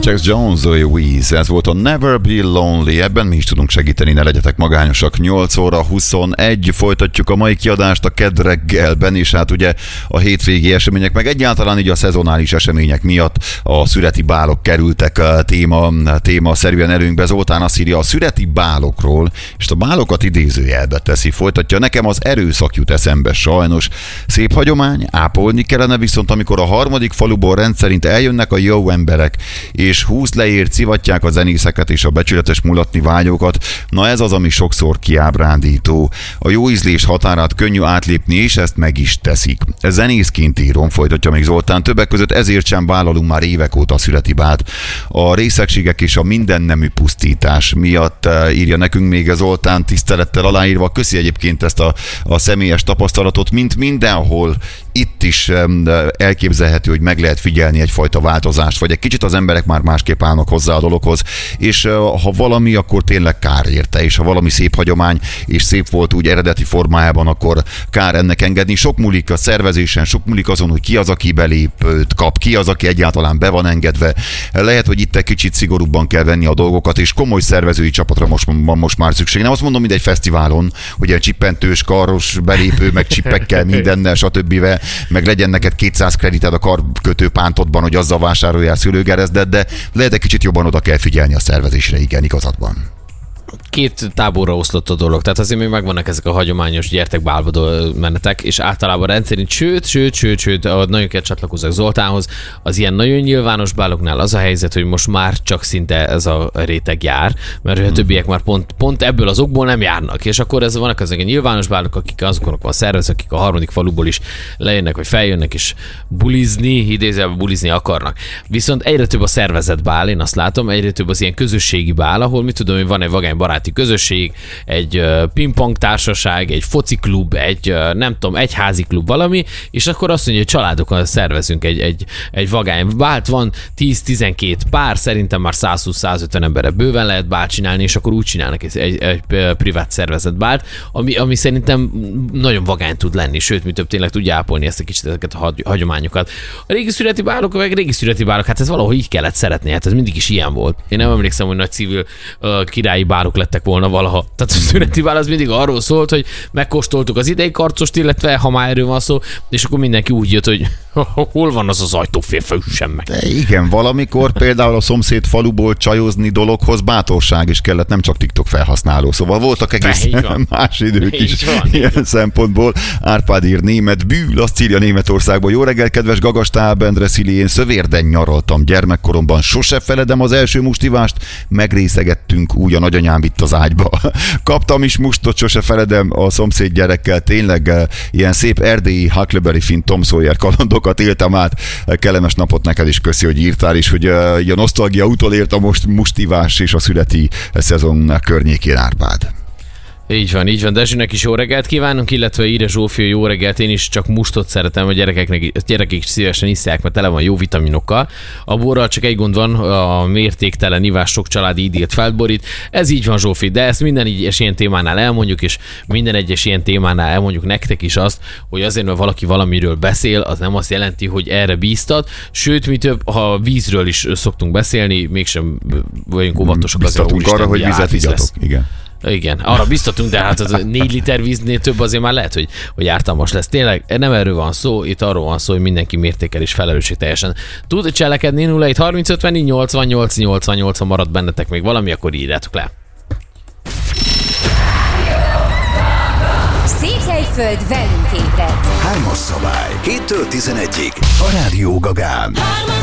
Jax Jones, Zoe Weeze, ez volt a Never Be Lonely, ebben mi is tudunk segíteni, ne legyetek magányosak. 8 óra 21, folytatjuk a mai kiadást a kedd reggelben, és hát ugye a hétvégi események, meg egyáltalán így a szezonális események miatt a szüreti bálok kerültek témaszerűen előnkbe. Zoltán azt írja a szüreti bálokról, és a bálokat idézőjelbe teszi, folytatja. Nekem az erőszak jut eszembe sajnos. Szép hagyomány, ápolni kellene, viszont amikor a harmadik faluból rendszerint eljönnek a jó emberek, és 20 leért szivatják a zenészeket és a becsületes mulatni vágyókat, na ez az, ami sokszor kiábrándító. A jó ízlés határát könnyű átlépni, és ezt meg is teszik. Zenészként írom, folytatja még Zoltán, többek között ezért sem vállalunk már évek óta a szüreti bált. A részegségek és a mindennemű pusztítás miatt írja nekünk még Zoltán, tisztelettel aláírva. Köszi egyébként ezt a személyes tapasztalatot, mint mindenhol itt is elképzelhető, hogy meg lehet figyelni egyfajta változást, vagy egy kicsit az emberek már másképp állnak hozzá a dologhoz, és ha valami, akkor tényleg kár érte, és ha valami szép hagyomány, és szép volt úgy eredeti formájában, akkor kár ennek engedni. Sok múlik a szervezésen, sok múlik azon, hogy ki az, aki belépőt kap, ki az, aki egyáltalán be van engedve. Lehet, hogy itt egy kicsit szigorúbban kell venni a dolgokat, és komoly szervezői csapatra most már szükség. Nem azt mondom, mint egy fesztiválon, hogy egy csippentős, karos belépő, meg csippekkel, mindennel, stb. Meg legyen neked 200 kredited a karkötő pántodban, hogy azzal vásároljál szőlőgerezdet, de lehet egy kicsit jobban oda kell figyelni a szervezésre, igen, igazad van. Két táborra oszlott a dolog, tehát azért még megvannak ezek a hagyományos gyertek bálba menetek, és általában rendszerint, sőt, nagyon kell csatlakozzak Zoltánhoz, az ilyen nagyon nyilvános báloknál az a helyzet, hogy most már csak szinte ez a réteg jár, mert a többiek már pont ebből az okból nem járnak, és akkor vannak ezek a nyilvános bálok, akik azoknak van szervez, akik a harmadik faluból is lejönnek, vagy feljönnek, és bulizni akarnak. Viszont egyre több a szervezett bál, én azt látom, egyre több az ilyen közösségi bál, ahol mit tudom, hogy van egy vagány baráti közösség, egy pingpong társaság, egy foci klub, egy nem tudom, egy házi klub, valami, és akkor azt mondja, hogy családokon szervezünk egy vagány bált, van 10-12 pár, szerintem már 120-150 emberre bőven lehet bált csinálni, és akkor úgy csinálnak egy privát szervezett bált, ami szerintem nagyon vagány tud lenni, sőt, mi több tényleg tudja ápolni ezeket a hagyományokat. A régi szüreti bálok, hát ez valahogy így kellett szeretni, hát ez mindig is ilyen volt. Én nem emlékszem, hogy nagy civil királyi bálok lettek volna valaha. Tehát a szüreti bál az mindig arról szólt, hogy megkóstoltuk az idei karcost, illetve ha már erről van szó, és akkor mindenki úgy jött, hogy hol van az ajtófélfa, üssen meg. De igen, valamikor például a szomszéd faluból csajozni dologhoz bátorság is kellett, nem csak TikTok felhasználó. Szóval voltak egész más idők is ilyen szempontból. Árpád ír, német bűl, azt írja Németországból. Jó reggel, kedves Gagastáb, Endre Szili, én Szövérden nyaraltam gyermekkoromban. Sose feledem az első mustivást, megrészegettünk úgy a nagyanyám itt az ágyba. Kaptam is mustot, sose feledem, a szomszéd gyerekkel tényleg ilyen szép erdélyi Huckleberry Finn Tom Sawyer kalandokat éltem át. Kellemes napot neked is, köszi, hogy írtál, és hogy a nosztalgia utolért a mustivás és a születi szezon környékén, Árpád. Így van, Dezsőnek is jó reggelt kívánunk, illetve írja Zsófia, jó reggelt, én is csak mustot szeretem, a gyerekek is szívesen isszák, mert tele van jó vitaminokkal. A borral csak egy gond van, a mértéktelen ivás sok családi idélt felborít. Ez így van, Zsófi, de ezt minden egyes ilyen témánál elmondjuk, és minden egyes ilyen témánál elmondjuk nektek is azt, hogy azért, mert valaki valamiről beszél, az nem azt jelenti, hogy erre bíztat, sőt, mi több, ha vízről is szoktunk beszélni, mégsem vagyunk óvatosak azért, arra, hogy vizet igyatok, igen. Igen, arra biztatunk, de hát az 4 liter víznél több azért már lehet, hogy ártalmas lesz. Tényleg nem erről van szó, itt arról van szó, hogy mindenki mértékel és felelősségteljesen tud cselekedni. 0 30 50 88 88, ha marad bennetek még valami, akkor írjátok le. Székelyföld velünk ébred. 3-as szabály. 7-től 11-ig. A Rádió Gagán.